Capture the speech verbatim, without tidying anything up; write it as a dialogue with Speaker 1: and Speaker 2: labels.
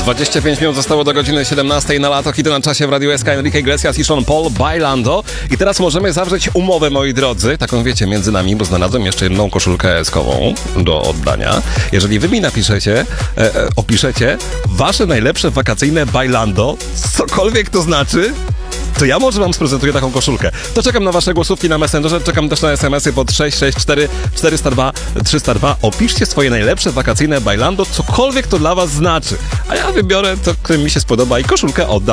Speaker 1: dwadzieścia pięć minut zostało do godziny siedemnastej na lato. Hity na czasie w Radiu S K. Enrique Iglesias i Sean Paul, Bailando. I teraz możemy zawrzeć umowę, moi drodzy, taką wiecie, między nami, bo znalazłem jeszcze jedną koszulkę eskową do oddania. Jeżeli wy mi napiszecie, e, e, opiszecie wasze najlepsze wakacyjne Bailando, cokolwiek to znaczy, to ja może wam sprezentuję taką koszulkę. To czekam na wasze głosówki na Messengerze, czekam też na es em esy pod sześć sześć cztery czterysta dwa trzysta dwa. Opiszcie swoje najlepsze wakacyjne Bailando, cokolwiek to dla was znaczy. A ja wybiorę to, które mi się spodoba i koszulkę oddam.